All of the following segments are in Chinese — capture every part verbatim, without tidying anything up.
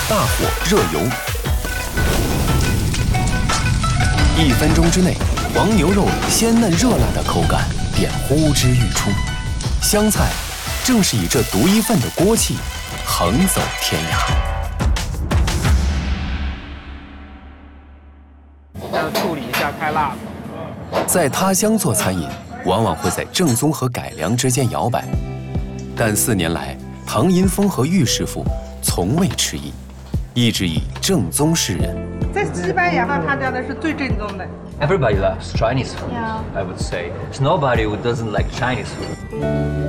大火热油，一分钟之内，黄牛肉鲜嫩热辣的口感便呼之欲出。湘菜正是以这独一份的锅气横走天涯。 要处理一下太辣了。 在他乡做餐饮，往往会在正宗和改良之间摇摆，但四年来，唐银峰和玉师傅从未迟疑，一直以正宗示人。 在西班牙呢，他家的是最正宗的。 Everybody loves Chinese food. Yeah. I would say there's nobody who doesn't like Chinese food.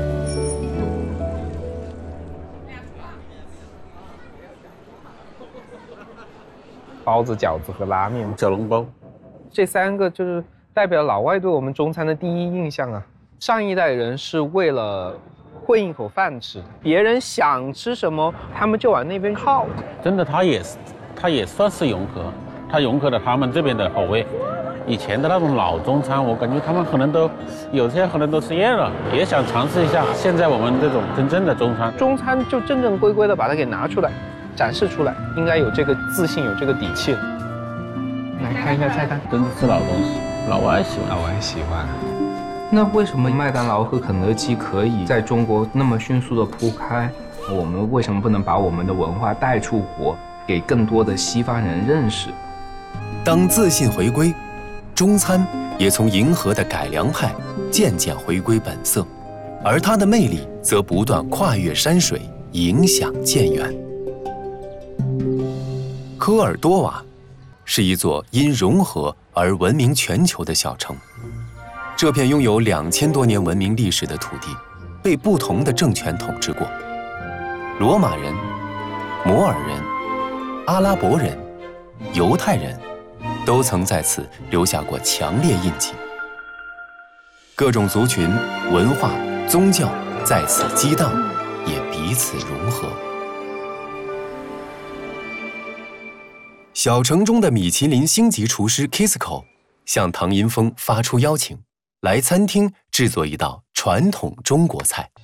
包子、饺子和拉面， 小笼包， 这三个就是代表老外对我们中餐的第一印象啊。上一代人是为了混一口饭吃，别人想吃什么，他们就往那边靠。 真的，他也是，他也算是融合，他融合了他们这边的口味。以前的那种老中餐，我感觉他们可能都有些可能都吃厌了，也想尝试一下现在我们这种真正的中餐。 中餐就正正规规的把它给拿出来，展示出来，应该有这个自信，有这个底气。来看一下菜单， 真的是老东西，老外喜欢， 老外喜欢。那为什么麦当劳和肯德基可以在中国那么迅速的铺开？我们为什么不能把我们的文化带出国，给更多的西方人认识？ 当自信回归，中餐也从迎合的改良派渐渐回归本色，而它的魅力则不断跨越山水，影响渐远。科尔多瓦是一座因融合而闻名全球的小城。这片拥有两千多年文明历史的土地，被不同的政权统治过。罗马人、摩尔人、阿拉伯人、犹太人，都曾在此留下过强烈印记。各种族群、文化、宗教在此激荡，也彼此融合。小城中的米其林星级厨师 Kisco 向唐银峰发出邀请，来餐厅制作一道传统中国菜。